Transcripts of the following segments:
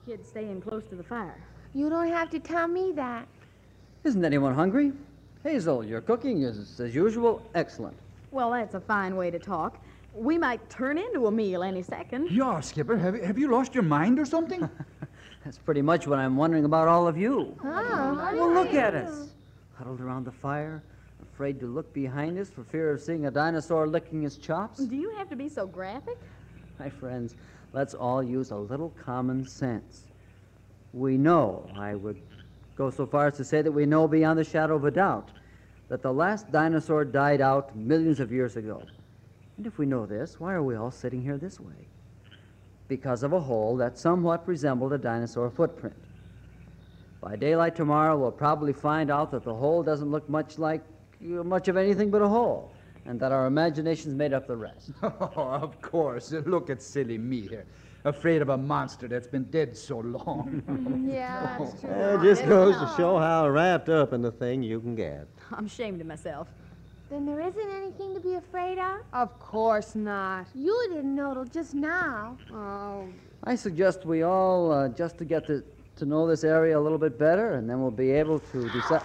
Kid's staying close to the fire. You don't have to tell me that. Isn't anyone hungry? Hazel, your cooking is, as usual, excellent. Well, that's a fine way to talk. We might turn into a meal any second. Yeah, Skipper, have you lost your mind or something? That's pretty much what I'm wondering about all of you. Oh, Well, look at us. Huddled around the fire, afraid to look behind us for fear of seeing a dinosaur licking his chops. Do you have to be so graphic? My friends, let's all use a little common sense. We know, I would go so far as to say that we know beyond the shadow of a doubt, that the last dinosaur died out millions of years ago. And if we know this, why are we all sitting here this way? Because of a hole that somewhat resembled a dinosaur footprint. By daylight tomorrow, we'll probably find out that the hole doesn't look much like much of anything but a hole, and that our imaginations made up the rest. Oh, of course. Look at silly me here, afraid of a monster that's been dead so long. Yeah, that's true. It just goes to show how wrapped up in the thing you can get. I'm ashamed of myself. Then there isn't anything to be afraid of? Of course not. You didn't know till just now. Oh, I suggest we all, just to get to know this area a little bit better, and then we'll be able to decide.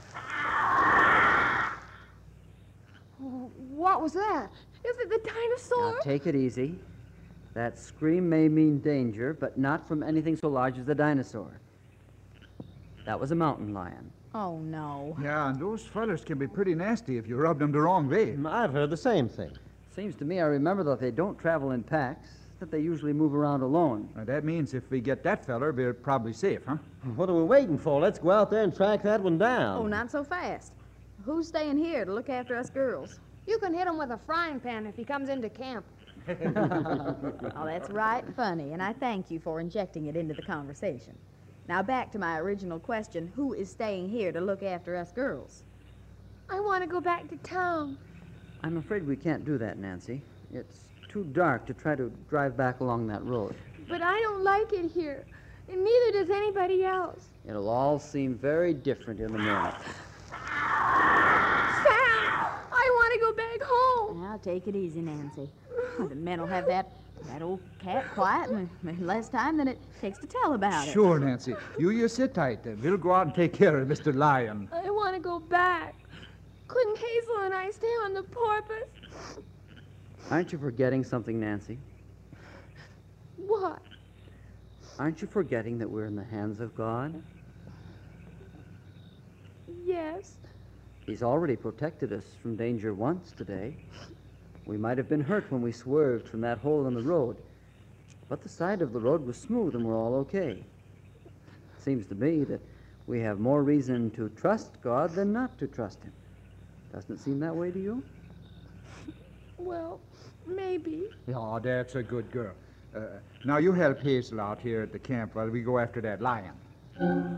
what was that? Is it the dinosaur? Now, take it easy. That scream may mean danger, but not from anything so large as the dinosaur. That was a mountain lion. Oh, no. Yeah, and those fellers can be pretty nasty if you rub them the wrong way. I've heard the same thing. Seems to me I remember that they don't travel in packs, that they usually move around alone. That means if we get that feller, we're probably safe, huh? What are we waiting for? Let's go out there and track that one down. Oh, not so fast. Who's staying here to look after us girls? you can hit him with a frying pan if he comes into camp. Oh, that's right funny, and I thank you for injecting it into the conversation. Now, back to my original question, who is staying here to look after us girls? I want to go back to town. I'm afraid we can't do that, Nancy. It's too dark to try to drive back along that road. But I don't like it here, and neither does anybody else. It'll all seem very different in the morning. Sam, I want to go back home. Now, take it easy, Nancy. The men will have that old cat quiet in less time than it takes to tell about it. Sure, Nancy. You sit tight. We'll go out and take care of Mr. Lion. I want to go back. Couldn't Hazel and I stay on the porpoise? Aren't you forgetting something, Nancy? What? Aren't you forgetting that we're in the hands of God? Yes. He's already protected us from danger once today. We might have been hurt when we swerved from that hole in the road, but the side of the road was smooth and we're all okay. Seems to me that we have more reason to trust God than not to trust him. Doesn't it seem that way to you? Well, maybe. Oh, that's a good girl. Now, you help Hazel out here at the camp while we go after that lion.